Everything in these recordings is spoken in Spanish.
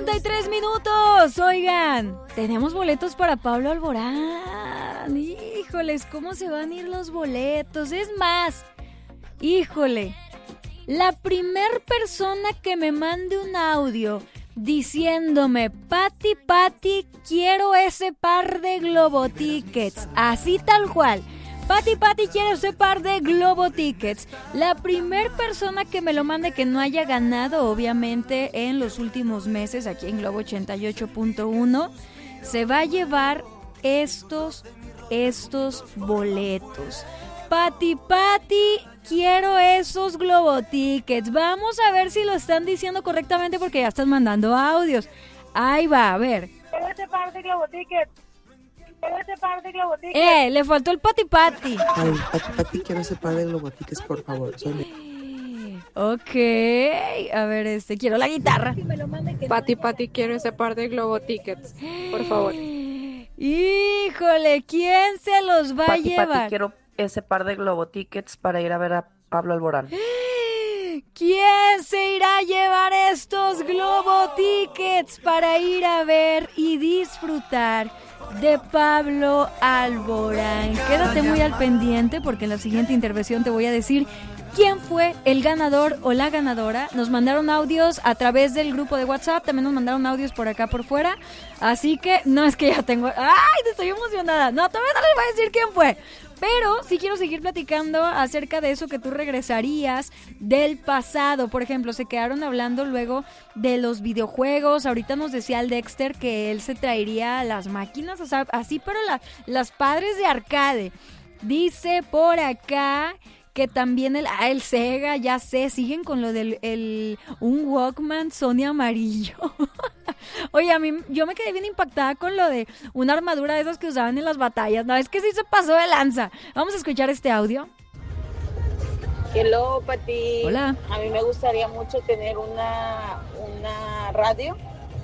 8:33. Oigan, tenemos boletos para Pablo Alborán. Híjoles, ¿cómo se van a ir los boletos? Es más, híjole, la primer persona que me mande un audio diciéndome, Pati, quiero ese par de Globo Tickets, así tal cual. Pati, quiero ese par de Globo Tickets. La primer persona que me lo mande que no haya ganado, obviamente, en los últimos meses aquí en Globo 88.1, se va a llevar estos boletos. Pati, quiero esos Globo Tickets. Vamos a ver si lo están diciendo correctamente porque ya están mandando audios. Ahí va, a ver. Quiero ese par de Globo Tickets. Le faltó el Pati. Ay, Pati, quiero ese par de Globo Tickets, por favor. Ok, a ver, quiero la guitarra. Pati, quiero ese par de Globo Tickets, por favor. Híjole, ¿quién se los va a llevar? Pati, quiero ese par de Globo Tickets para ir a ver a Pablo Alborán. ¿Quién se irá a llevar estos Globo Tickets para ir a ver y disfrutar de Pablo Alborán? Quédate muy al pendiente porque en la siguiente intervención te voy a decir quién fue el ganador o la ganadora. Nos mandaron audios a través del grupo de WhatsApp, también nos mandaron audios por acá por fuera, así que no es que ya tengo... ¡Ay, estoy emocionada! No, todavía no les voy a decir quién fue, pero sí quiero seguir platicando acerca de eso que tú regresarías del pasado. Por ejemplo, se quedaron hablando luego de los videojuegos. Ahorita nos decía el Dexter que él se traería las máquinas, o sea, así, pero las padres de arcade. Dice por acá que también el Sega, ya sé, siguen con lo del un Walkman Sony amarillo. Oye, yo me quedé bien impactada con lo de una armadura de esas que usaban en las batallas. No, es que sí se pasó de lanza. Vamos a escuchar este audio. Hello, Pati. Hola. A mí me gustaría mucho tener una radio,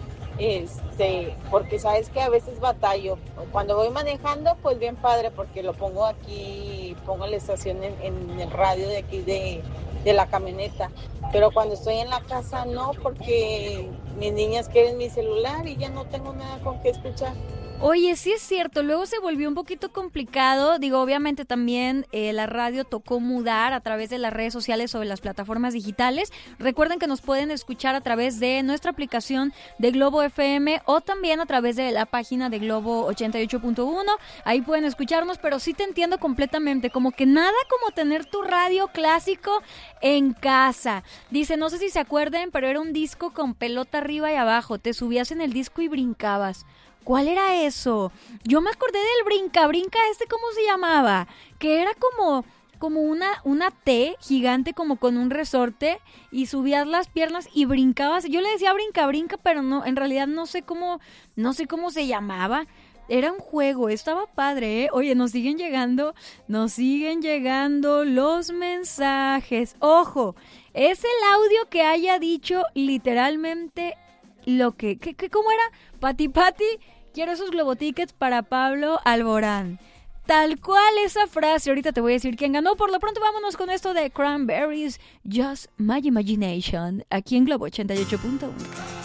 porque sabes que a veces batallo. Cuando voy manejando, pues bien padre, porque lo pongo aquí, pongo la estación en el radio de aquí de la camioneta. Pero cuando estoy en la casa no, porque mis niñas quieren mi celular y ya no tengo nada con qué escuchar. Oye, sí es cierto, luego se volvió un poquito complicado, digo, obviamente también la radio tocó mudar a través de las redes sociales o de las plataformas digitales. Recuerden que nos pueden escuchar a través de nuestra aplicación de Globo FM o también a través de la página de Globo 88.1, ahí pueden escucharnos, pero sí te entiendo completamente, como que nada como tener tu radio clásico en casa. Dice, no sé si se acuerden, pero era un disco con pelota arriba y abajo, te subías en el disco y brincabas. ¿Cuál era eso? Yo me acordé del brinca, ¿cómo se llamaba? Que era como una T gigante, como con un resorte, y subías las piernas y brincabas. Yo le decía brinca, pero no, en realidad no sé cómo se llamaba. Era un juego, estaba padre, ¿eh? Oye, nos siguen llegando los mensajes. Ojo, es el audio que haya dicho literalmente lo que ¿cómo era? Pati, quiero esos Globo Tickets para Pablo Alborán. Tal cual esa frase, ahorita te voy a decir quién ganó. Por lo pronto vámonos con esto de Cranberries, Just My Imagination, aquí en Globo 88.1.